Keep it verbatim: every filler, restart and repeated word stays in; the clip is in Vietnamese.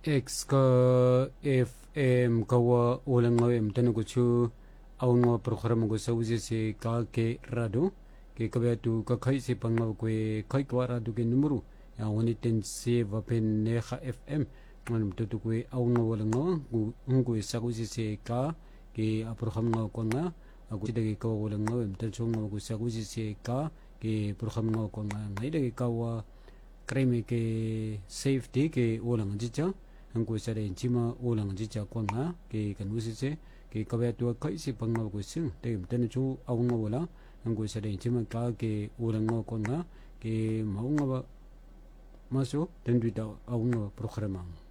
X ka F M kawa ulang ngawem tanu kuchu aun ngaw program ko sa usi se ka ke rado ke kabya tu ka khai se pangaw ko khai kwa rado ke numero ya woni ten se vapen ne kha F M nganum tu tu ko aun ngaw ulang ngaw ku ngko sa usi se ka ke a program ngaw ko nga aku de ka ulang ngawem tan chung ngaw ko sa usi se ka ke program ngaw ko nga ngai de ka wa kreme ke safety ke ulang jicha angko sa rin chima ulang jicha kwa nga ke kanusi se ke kabya tu kai si pangaw ko sing te tan chu aung nga wala angko sa rin chima ka ke ulang nga kwa nga ke maung nga maso tan du da aung nga programa